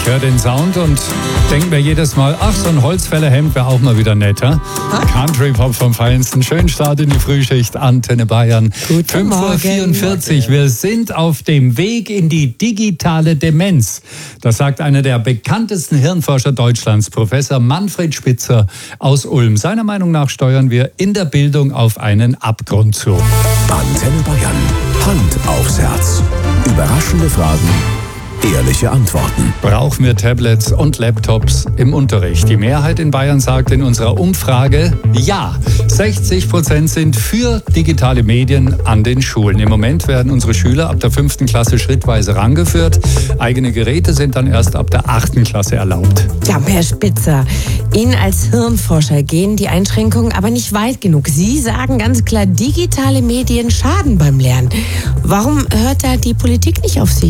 Ich höre den Sound und denke mir jedes Mal, ach, so ein Holzfällerhemd wäre auch mal wieder netter. Country-Pop vom Feinsten. Schönen Start in die Frühschicht, Antenne Bayern. 5:44 Uhr. Wir sind auf dem Weg in die digitale Demenz. Das sagt einer der bekanntesten Hirnforscher Deutschlands, Professor Manfred Spitzer aus Ulm. Seiner Meinung nach steuern wir in der Bildung auf einen Abgrund zu. Antenne Bayern. Hand aufs Herz. Überraschende Fragen. Ehrliche Antworten. Brauchen wir Tablets und Laptops im Unterricht? Die Mehrheit in Bayern sagt in unserer Umfrage ja. 60% sind für digitale Medien an den Schulen. Im Moment werden unsere Schüler ab der 5. Klasse schrittweise rangeführt. Eigene Geräte sind dann erst ab der 8. Klasse erlaubt. Ja, Herr Spitzer, Ihnen als Hirnforscher gehen die Einschränkungen aber nicht weit genug. Sie sagen ganz klar, digitale Medien schaden beim Lernen. Warum hört da die Politik nicht auf Sie?